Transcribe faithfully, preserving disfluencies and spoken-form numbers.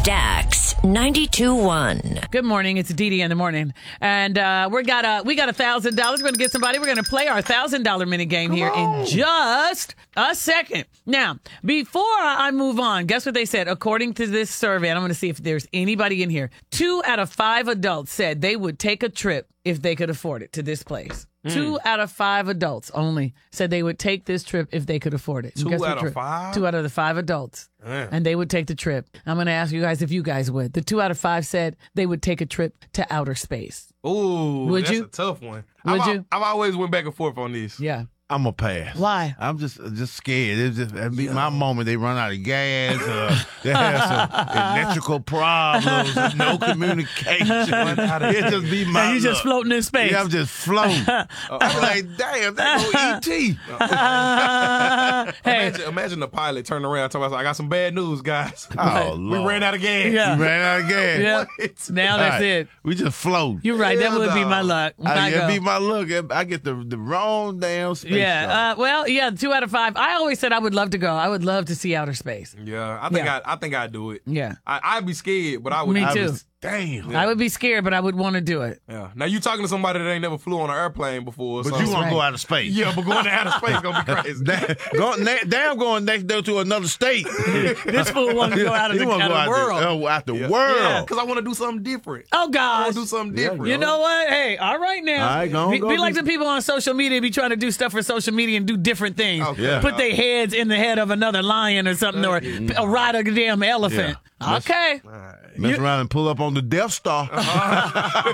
Stax ninety-two point one. Good morning. It's Dee Dee in the morning. And uh, we got a we got a thousand dollars. We're gonna get somebody. We're gonna play our thousand dollar mini game here in just a second. Now, before I move on, guess what they said? According to this survey, and I'm gonna see if there's anybody in here. Two out of five adults said they would take a trip if they could afford it to this place. Mm. Two out of five adults only said they would take this trip if they could afford it. Two out of five? Two out of the five adults. Yeah. And they would take the trip. I'm going to ask you guys if you guys would. The two out of five said they would take a trip to outer space. Ooh, would that's you? a tough one. Would I've, you? I've always went back and forth on this. Yeah. I'm a pass. Why? I'm just just scared. It's just it'd be my moment. They run out of gas. Uh, they have some electrical problems. No communication. It just be my. And you just luck. floating in space. Yeah, I'm just floating. I'm like, damn, that go E T. Hey. Imagine, imagine the pilot turning around talking about, I got some bad news, guys. Oh, we Lord. ran out of gas. Yeah. We ran out of gas. Yeah. What? Now that's Right. it. We just float. You're right. That Hell would be no. my luck. I, My it'd go. be my luck. I get the the wrong damn space. Yeah. Uh, well, yeah. Two out of five. I always said I would love to go. I would love to see outer space. Yeah, I think Yeah. I, I think I'd do it. Yeah. I, I'd be scared, but I would. Me I too. would- Damn. I would be scared, but I would want to do it. Yeah. Now you talking to somebody that ain't never flew on an airplane before. But so- you want right. to go out of space. Yeah, but going to outer space gonna be crazy. Damn, go, na- damn going next door to another state. This fool wants to go out of He the, wanna out go of out the world. The, uh, out the Yeah. world. Yeah, because I want to do something different. Oh, I want gosh. to do something Yeah, different. You know what? Hey, all right now. All right, go on, be, go be do- like the people on social media be trying to do stuff for social media and do different things. Okay. Yeah. Put their heads in the head of another lion or something, or a ride a damn elephant. Yeah. Okay. Mess around and pull up on the Death Star.